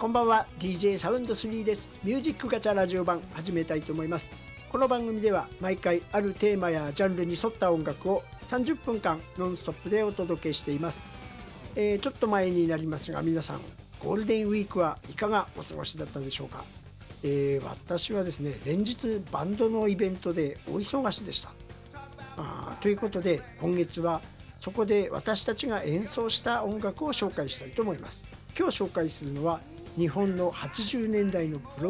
こんばんは、 DJ サウンド3です。ミュージックガチャラジオ版始めたいと思います。この番組では毎回あるテーマやジャンルに沿った音楽を30分間ノンストップでお届けしています。ちょっと前になりますが、皆さんゴールデンウィークはいかがお過ごしだったでしょうか。私はですね、連日バンドのイベントで大忙しでした。ということで今月はそこで私たちが演奏した音楽を紹介したいと思います。今日紹介するのは日本の80年代のプロ